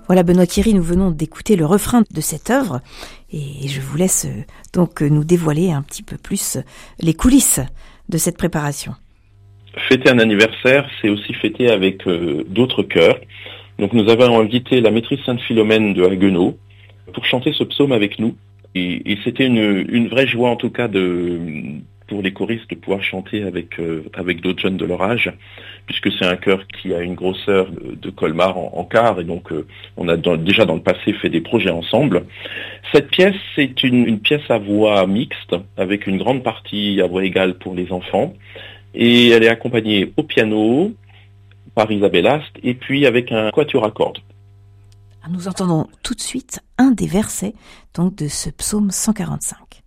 Voilà Benoît Thierry, nous venons d'écouter le refrain de cette œuvre et je vous laisse donc nous dévoiler un petit peu plus les coulisses de cette préparation. Fêter un anniversaire, c'est aussi fêter avec d'autres chœurs. Donc nous avons invité la maîtrise Sainte-Philomène de Haguenau pour chanter ce psaume avec nous. Et c'était une vraie joie en tout cas pour les choristes de pouvoir chanter avec d'autres jeunes de leur âge, puisque c'est un chœur qui a une grosseur de Colmar en quart, et donc on a déjà dans le passé fait des projets ensemble. Cette pièce, c'est une pièce à voix mixte, avec une grande partie à voix égale pour les enfants, et elle est accompagnée au piano par Isabelle Ast, et puis avec un quatuor à cordes. Nous entendons tout de suite un des versets donc de ce psaume 145.